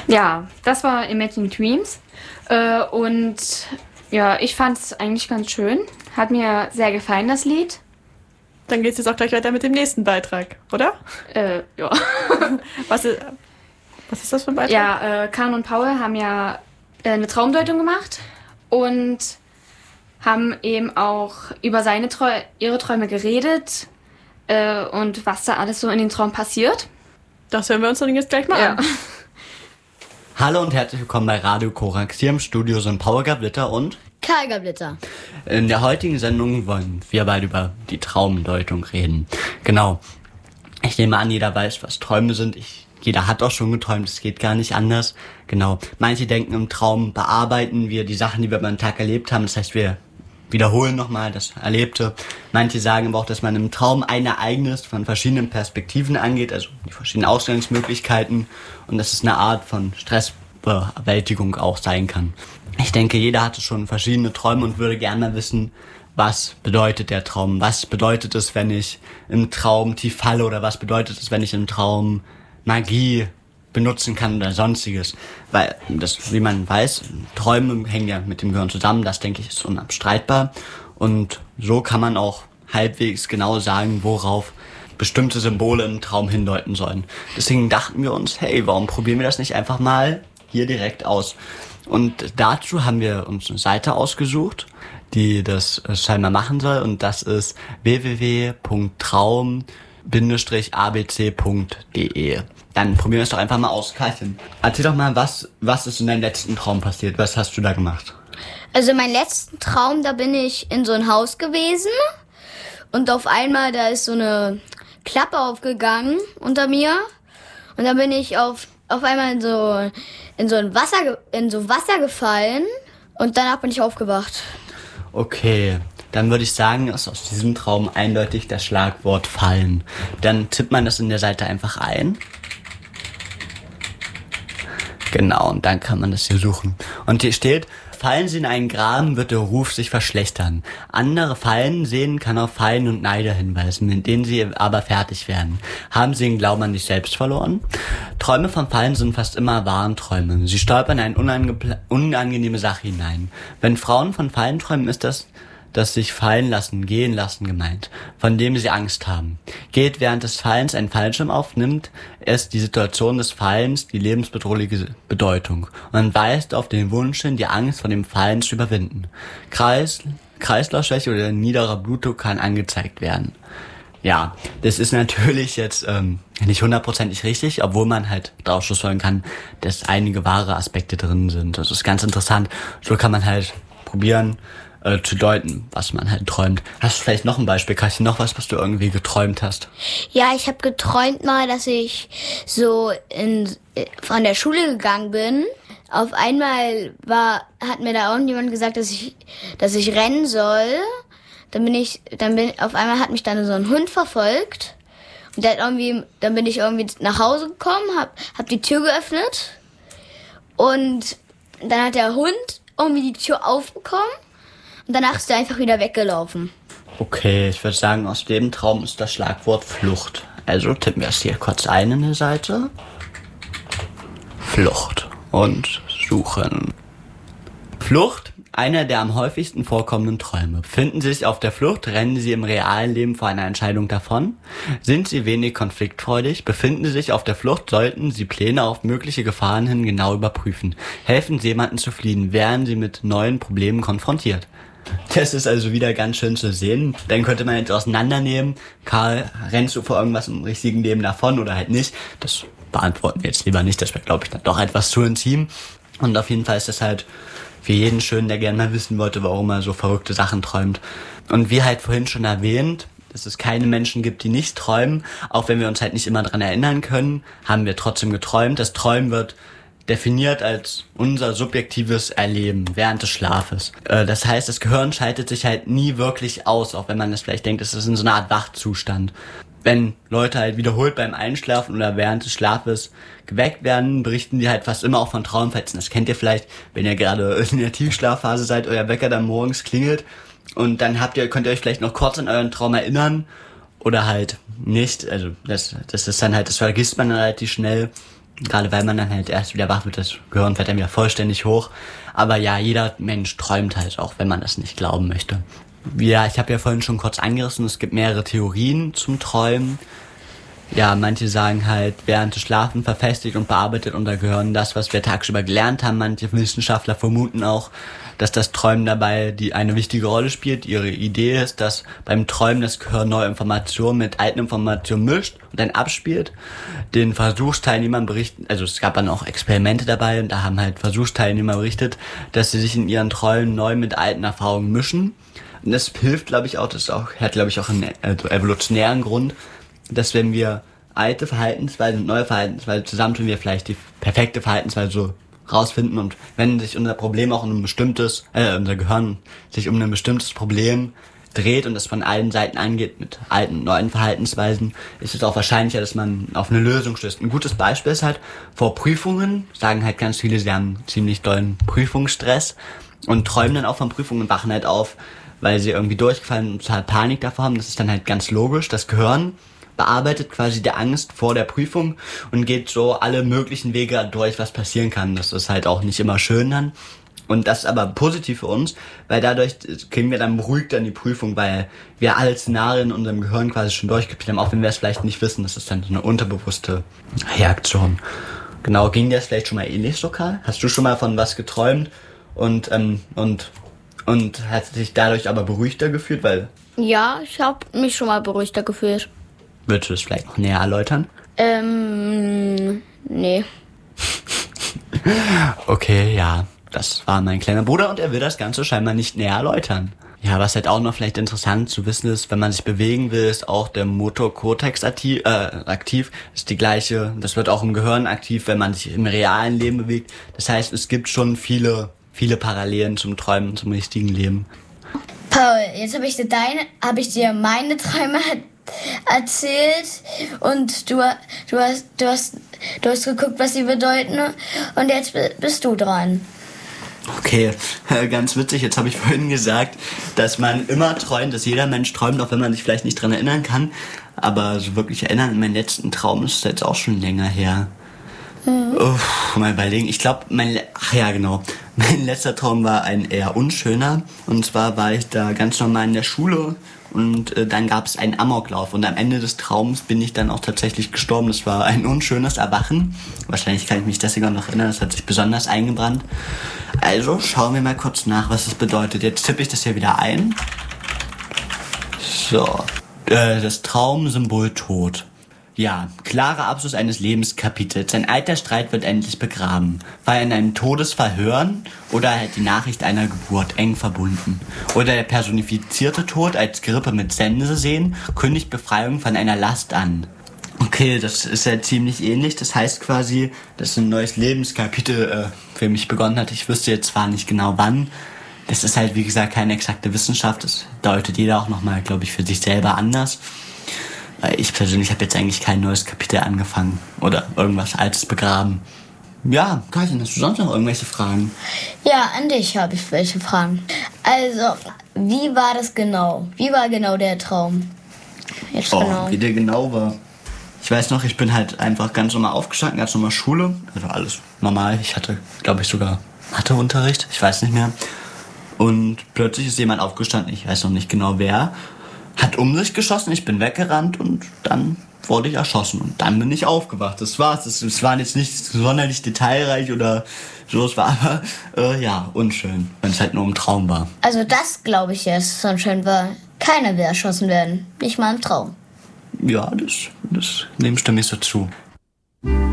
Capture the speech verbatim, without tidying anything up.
Ja, das war Imagine Dreams. Äh, und ja, ich fand es eigentlich ganz schön. Hat mir sehr gefallen, das Lied. Dann geht es jetzt auch gleich weiter mit dem nächsten Beitrag, oder? Äh, ja. was, ist, was ist das für ein Beitrag? Ja, äh, Karen und Paul haben ja äh, eine Traumdeutung gemacht und haben eben auch über seine Trau- ihre Träume geredet äh, und was da alles so in den Traum passiert. Das hören wir uns dann jetzt gleich mal ja. an. Hallo und herzlich willkommen bei Radio Korax. Hier im Studio sind Paul Gablitter und Karl Gablitter. In der heutigen Sendung wollen wir beide über die Traumdeutung reden. Genau. Ich nehme an, jeder weiß, was Träume sind. Ich, jeder hat auch schon geträumt, es geht gar nicht anders. Genau. Manche denken, im Traum bearbeiten wir die Sachen, die wir beim Tag erlebt haben. Das heißt, wir wiederholen nochmal das Erlebte. Manche sagen aber auch, dass man im Traum ein Ereignis von verschiedenen Perspektiven angeht, also die verschiedenen Ausgangsmöglichkeiten, und dass es eine Art von Stressbewältigung auch sein kann. Ich denke, jeder hatte schon verschiedene Träume und würde gerne mal wissen, was bedeutet der Traum? Was bedeutet es, wenn ich im Traum tief falle, oder was bedeutet es, wenn ich im Traum Magie benutzen kann oder sonstiges? Weil, das, wie man weiß, Träume hängen ja mit dem Gehirn zusammen, das denke ich ist unabstreitbar. Und so kann man auch halbwegs genau sagen, worauf bestimmte Symbole im Traum hindeuten sollen. Deswegen dachten wir uns, hey, warum probieren wir das nicht einfach mal hier direkt aus? Und dazu haben wir uns eine Seite ausgesucht, die das scheinbar machen soll, und das ist w w w punkt traum Bindestrich a b c punkt d e. Dann probieren wir es doch einfach mal aus. Karlchen, erzähl doch mal, was, was ist in deinem letzten Traum passiert? Was hast du da gemacht? Also mein letzten Traum, da bin ich in so ein Haus gewesen und auf einmal, da ist so eine Klappe aufgegangen unter mir und dann bin ich auf, auf einmal in so, in so ein Wasser, in so Wasser gefallen und danach bin ich aufgewacht. Okay. Dann würde ich sagen, ist aus diesem Traum eindeutig das Schlagwort fallen. Dann tippt man das in der Seite einfach ein. Genau, und dann kann man das hier suchen. Und hier steht, fallen Sie in einen Graben, wird der Ruf sich verschlechtern. Andere Fallen sehen kann auf Fallen und Neider hinweisen, mit denen Sie aber fertig werden. Haben Sie den Glauben an sich selbst verloren? Träume von Fallen sind fast immer Warnträume. Sie stolpern in eine unange- unangenehme Sache hinein. Wenn Frauen von Fallen träumen, ist das das sich fallen lassen, gehen lassen gemeint, von dem sie Angst haben. Geht während des Fallens ein Fallschirm auf, nimmt es die Situation des Fallens die lebensbedrohliche Bedeutung und weist auf den Wunsch hin, die Angst vor dem Fallen zu überwinden. Kreis, Kreislaufschwäche oder niederer Blutdruck kann angezeigt werden. Ja, das ist natürlich jetzt ähm, nicht hundertprozentig richtig, obwohl man halt daraus schlussfolgern kann, dass einige wahre Aspekte drin sind. Das ist ganz interessant. So kann man halt probieren, zu deuten, was man halt träumt. Hast du vielleicht noch ein Beispiel? Kannst du noch was, was du irgendwie geträumt hast? Ja, ich habe geträumt mal, dass ich so in, von der Schule gegangen bin. Auf einmal war, hat mir da irgendjemand gesagt, dass ich, dass ich rennen soll. Dann bin ich, dann bin, auf einmal hat mich dann so ein Hund verfolgt. Und der hat irgendwie, dann bin ich irgendwie nach Hause gekommen, hab, hab die Tür geöffnet. Und dann hat der Hund irgendwie die Tür aufbekommen. Und danach ist er einfach wieder weggelaufen. Okay, ich würde sagen, aus dem Traum ist das Schlagwort Flucht. Also tippen wir es hier kurz ein in der Seite. Flucht und suchen. Flucht, einer der am häufigsten vorkommenden Träume. Befinden Sie sich auf der Flucht, rennen Sie im realen Leben vor einer Entscheidung davon? Sind Sie wenig konfliktfreudig? Befinden Sie sich auf der Flucht, sollten Sie Pläne auf mögliche Gefahren hin genau überprüfen. Helfen Sie jemandem zu fliehen, werden Sie mit neuen Problemen konfrontiert. Das ist also wieder ganz schön zu sehen. Dann könnte man jetzt auseinandernehmen. Karl, rennst du vor irgendwas im richtigen Leben davon oder halt nicht? Das beantworten wir jetzt lieber nicht. Das wäre, glaube ich, dann doch etwas zu intim. Und auf jeden Fall ist das halt für jeden schön, der gerne mal wissen wollte, warum er so verrückte Sachen träumt. Und wie halt vorhin schon erwähnt, dass es keine Menschen gibt, die nicht träumen. Auch wenn wir uns halt nicht immer dran erinnern können, haben wir trotzdem geträumt. Das Träumen wird definiert als unser subjektives Erleben während des Schlafes. Äh, das heißt, das Gehirn schaltet sich halt nie wirklich aus, auch wenn man das vielleicht denkt, es ist in so einer Art Wachzustand. Wenn Leute halt wiederholt beim Einschlafen oder während des Schlafes geweckt werden, berichten die halt fast immer auch von Traumfetzen. Das kennt ihr vielleicht, wenn ihr gerade in der Tiefschlafphase seid, euer Wecker dann morgens klingelt und dann habt ihr, könnt ihr euch vielleicht noch kurz an euren Traum erinnern oder halt nicht. Also das, das ist dann halt, das vergisst man dann relativ schnell. Gerade weil man dann halt erst wieder wach wird, das Gehirn fährt dann wieder vollständig hoch. Aber ja, jeder Mensch träumt halt auch, wenn man das nicht glauben möchte. Ja, ich habe ja vorhin schon kurz angerissen, es gibt mehrere Theorien zum Träumen. Ja, manche sagen halt, während des Schlafens verfestigt und bearbeitet unser Gehirn das, was wir tagsüber gelernt haben. Manche Wissenschaftler vermuten auch, dass das Träumen dabei die eine wichtige Rolle spielt. Ihre Idee ist, dass beim Träumen das Gehirn neue Informationen mit alten Informationen mischt und dann abspielt. Den Versuchsteilnehmern berichten, also es gab dann auch Experimente dabei und da haben halt Versuchsteilnehmer berichtet, dass sie sich in ihren Träumen neu mit alten Erfahrungen mischen. Und das hilft, glaube ich, auch, das auch, hat, glaube ich, auch einen also evolutionären Grund, dass wenn wir alte Verhaltensweisen und neue Verhaltensweisen zusammentun, wir vielleicht die perfekte Verhaltensweise so rausfinden. Und wenn sich unser Problem auch um ein bestimmtes, äh, unser Gehirn sich um ein bestimmtes Problem dreht und das von allen Seiten angeht mit alten, neuen Verhaltensweisen, ist es auch wahrscheinlicher, dass man auf eine Lösung stößt. Ein gutes Beispiel ist halt vor Prüfungen, sagen halt ganz viele, sie haben ziemlich dollen Prüfungsstress und träumen dann auch von Prüfungen und wachen halt auf, weil sie irgendwie durchgefallen und total Panik davor haben. Das ist dann halt ganz logisch. Das Gehirn bearbeitet quasi die Angst vor der Prüfung und geht so alle möglichen Wege durch, was passieren kann. Das ist halt auch nicht immer schön dann. Und das ist aber positiv für uns, weil dadurch kriegen wir dann beruhigt an die Prüfung, weil wir alle Szenarien in unserem Gehirn quasi schon durchgespielt haben, auch wenn wir es vielleicht nicht wissen. Das ist dann so eine unterbewusste Reaktion. Genau, ging dir das vielleicht schon mal ähnlich so, Karl? Hast du schon mal von was geträumt und, ähm, und, und hast dich dadurch aber beruhigter gefühlt, weil... Ja, ich habe mich schon mal beruhigter gefühlt. Würdest du das vielleicht noch näher erläutern? Ähm, nee. Okay, ja, das war mein kleiner Bruder und er will das Ganze scheinbar nicht näher erläutern. Ja, was halt auch noch vielleicht interessant zu wissen ist, wenn man sich bewegen will, ist auch der Motorkortex aktiv, äh, aktiv, ist die gleiche, das wird auch im Gehirn aktiv, wenn man sich im realen Leben bewegt. Das heißt, es gibt schon viele, viele Parallelen zum Träumen, zum richtigen Leben. Paul, jetzt habe ich dir deine, habe ich dir meine Träume erzählt und du, du hast, du hast, du hast geguckt, was sie bedeuten und jetzt bist du dran. Okay, ganz witzig, jetzt habe ich vorhin gesagt, dass man immer träumt, dass jeder Mensch träumt, auch wenn man sich vielleicht nicht dran erinnern kann, aber so wirklich erinnern an meinen letzten Traum ist jetzt auch schon länger her. Mhm. Uff, mal überlegen, ich glaube, mein, ach ja genau, mein letzter Traum war ein eher unschöner und zwar war ich da ganz normal in der Schule. Und äh, dann gab es einen Amoklauf und am Ende des Traums bin ich dann auch tatsächlich gestorben. Das war ein unschönes Erwachen. Wahrscheinlich kann ich mich deswegen noch erinnern, das hat sich besonders eingebrannt. Also schauen wir mal kurz nach, was das bedeutet. Jetzt tippe ich das hier wieder ein. So, äh, das Traumsymbol Tod. Ja, klarer Abschluss eines Lebenskapitels. Ein alter Streit wird endlich begraben. War er in einem Todesfall hören oder halt die Nachricht einer Geburt eng verbunden? Oder der personifizierte Tod als Grippe mit Sense sehen, kündigt Befreiung von einer Last an. Okay, das ist ja ziemlich ähnlich. Das heißt quasi, dass ein neues Lebenskapitel äh, für mich begonnen hat. Ich wüsste jetzt zwar nicht genau wann. Das ist halt, wie gesagt, keine exakte Wissenschaft. Das deutet jeder auch nochmal, glaube ich, für sich selber anders. Ich persönlich habe jetzt eigentlich kein neues Kapitel angefangen oder irgendwas Altes begraben. Ja, Katja, hast du sonst noch irgendwelche Fragen? Ja, an dich habe ich welche Fragen. Also, wie war das genau? Wie war genau der Traum? Jetzt oh, genau. Wie der genau war. Ich weiß noch, ich bin halt einfach ganz normal aufgestanden, ganz normal Schule. Also alles normal. Ich hatte, glaube ich, sogar Matheunterricht. Ich weiß nicht mehr. Und plötzlich ist jemand aufgestanden, ich weiß noch nicht genau wer, hat um sich geschossen, ich bin weggerannt und dann wurde ich erschossen. Und dann bin ich aufgewacht. Das war's. Es, es war jetzt nicht sonderlich detailreich oder so. Es war aber, äh, ja, unschön, wenn es halt nur ein Traum war. Also das glaube ich jetzt, so schön war. Keiner will erschossen werden. Nicht mal im Traum. Ja, das, das dem stimme ich so zu.